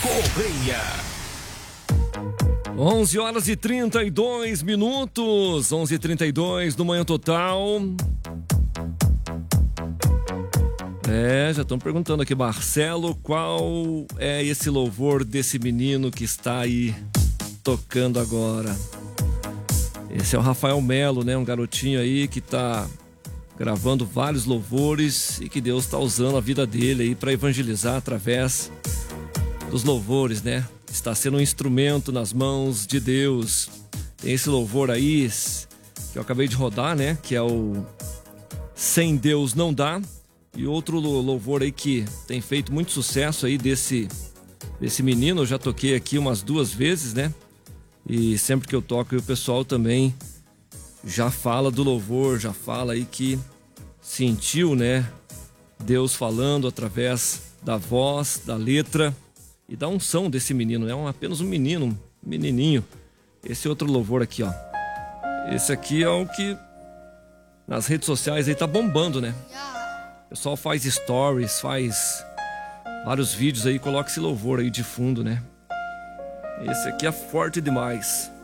Correia. 11 horas e 32 minutos, 11h32 do Manhã Total. Já estão perguntando aqui, Marcelo, qual é esse louvor desse menino que está aí tocando agora? Esse é o Rafael Melo, né? Um garotinho aí que está gravando vários louvores e que Deus está usando a vida dele aí para evangelizar através dos louvores, né? Está sendo um instrumento nas mãos de Deus. Tem esse louvor aí que eu acabei de rodar, né? Que é o Sem Deus Não Dá. E outro louvor aí que tem feito muito sucesso aí desse menino. Eu já toquei aqui umas 2 vezes, né? E sempre que eu toco, o pessoal também já fala do louvor, já fala aí que sentiu, né? Deus falando através da voz, da letra e da unção desse menino. É apenas um menino, um menininho. Esse outro louvor aqui, ó. Esse aqui é o que nas redes sociais aí tá bombando, né? O pessoal faz stories, faz vários vídeos aí, coloca esse louvor aí de fundo, né? Esse aqui é forte demais.